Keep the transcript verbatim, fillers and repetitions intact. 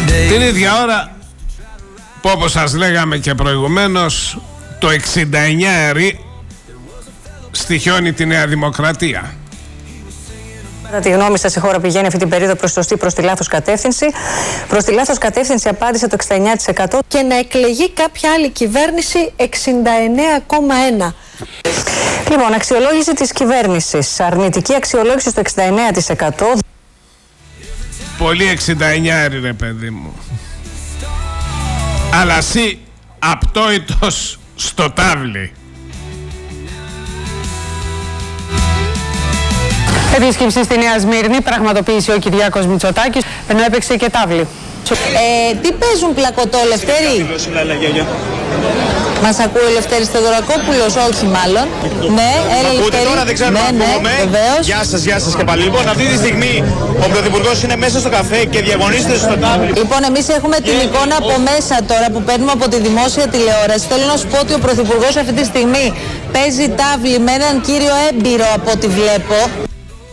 Την ίδια ώρα που, όπως σας λέγαμε και προηγουμένως, το εξήντα εννιά ερί στοιχιώνει τη Νέα Δημοκρατία. Κατά τη γνώμη σας, η χώρα πηγαίνει αυτή την περίοδο προς σωστή, προς τη λάθος κατεύθυνση. Προς τη λάθος κατεύθυνση απάντησε το εξήντα εννιά τοις εκατό. Και να εκλεγεί κάποια άλλη κυβέρνηση εξήντα εννέα κόμμα ένα τοις εκατό. Λοιπόν, αξιολόγηση της κυβέρνησης. Αρνητική αξιολόγηση στο εξήντα εννέα τοις εκατό. Πολύ εξήντα εννιά ερί, ρε παιδί μου. Αλλά εσύ απτόητος στο τάβλι. Επίσκεψη στη Νέα Σμύρνη πραγματοποίησε ο Κυριάκος Μητσοτάκης, ενώ έπαιξε και τάβλη. Ε, τι παίζουν πλακωτό, Λευτέρη? Μας ακούει ο Λευτέρης Θεοδωρακόπουλος? Όχι μάλλον. Ναι, έλα Λευτέρη. Τώρα δεν ξέρω ναι, αν ναι, ακούμε. βεβαίως. Γεια σας, γεια σας και πάλι. Λοιπόν, αυτή τη στιγμή ο Πρωθυπουργός είναι μέσα στο καφέ και διαγωνίζεται στο τάβλι. Λοιπόν, εμείς έχουμε την εικόνα από μέσα τώρα που παίρνουμε από τη δημόσια τηλεόραση. Θέλω να σου πω ότι ο Πρωθυπουργός αυτή τη στιγμή παίζει τάβλι με έναν κύριο έμπειρο από ό,τι βλέπω.